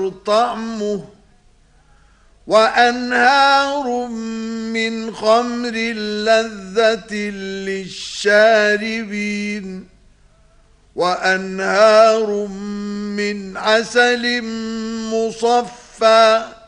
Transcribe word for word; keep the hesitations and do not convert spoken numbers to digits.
طعمه وأنهار من خمر لذة للشاربين وأنهار من عسل مصفى